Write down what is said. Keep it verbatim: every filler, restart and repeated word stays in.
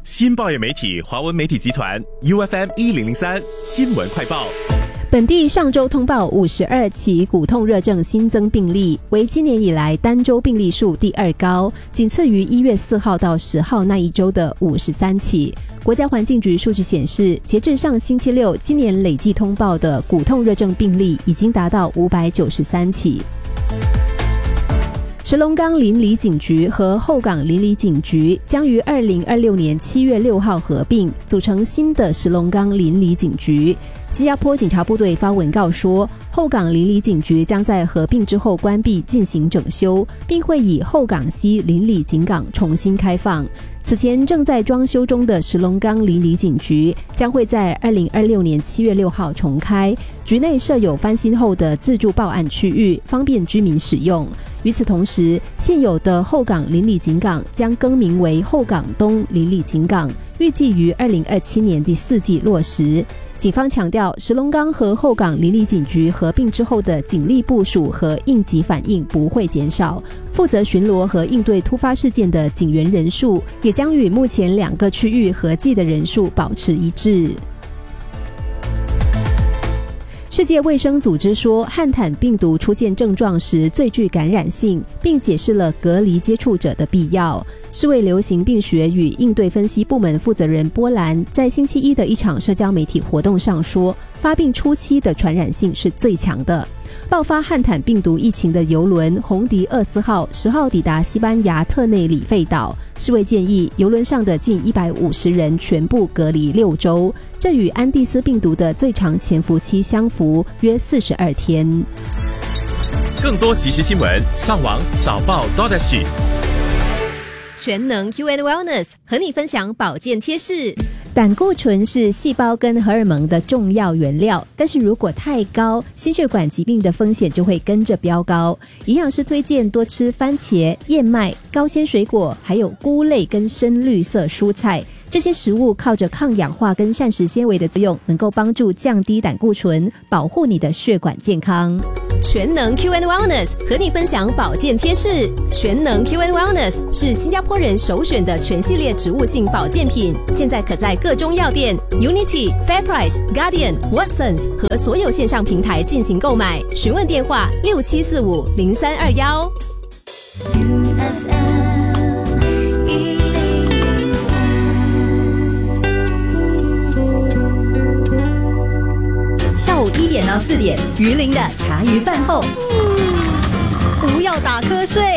新报业媒体华文媒体集团 U F M 一零零三新闻快报。 本地上周通报五十二起骨痛热症新增病例，为今年以来单周病例数第二高，仅次于一月四号到十号那一周的五十三起。国家环境局数据显示，截至上星期六，今年累计通报的骨痛热症病例已经达到五百九十三起。石龙岗邻里警局和后港邻里警局将于二零二六年七月六号合并，组成新的石龙岗邻里警局。新加坡警察部队发文告说，后港邻里警局将在合并之后关闭进行整修，并会以后港西邻里警港重新开放。此前正在装修中的石龙岗邻里警局将会在二零二六年七月六号重开，局内设有翻新后的自助报案区域，方便居民使用。与此同时，现有的后港邻里警港将更名为后港东邻里警港，预计于二零二七年第四季落实。警方强调，石龙岗和后港邻里警局合并之后的警力部署和应急反应不会减少，负责巡逻和应对突发事件的警员人数也将与目前两个区域合计的人数保持一致。世界卫生组织说，汉坦病毒出现症状时最具感染性，并解释了隔离接触者的必要。世卫流行病学与应对分析部门负责人波兰在星期一的一场社交媒体活动上说，发病初期的传染性是最强的。爆发汉坦病毒疫情的邮轮红迪厄斯号十号抵达西班牙特内里费岛，世卫建议邮轮上的近一百五十人全部隔离六周，这与安第斯病毒的最长潜伏期相符，约四十二天。 更多即时新闻，上网早报 .sg。 全能 Q and Wellness 和你分享保健贴士。胆固醇是细胞跟荷尔蒙的重要原料，但是如果太高，心血管疾病的风险就会跟着飙高。营养师推荐多吃番茄、燕麦、高纤水果，还有菇类跟深绿色蔬菜。这些食物靠着抗氧化跟膳食纤维的作用，能够帮助降低胆固醇，保护你的血管健康。全能 Q and Wellness 和你分享保健贴士。全能 Q and Wellness 是新加坡人首选的全系列植物性保健品，现在可在各中药店、Unity、FairPrice、Guardian、Watsons 和所有线上平台进行购买。询问电话六七四五零三二一。 下午一点到四点，鱼鳞的茶余饭后，不要打瞌睡。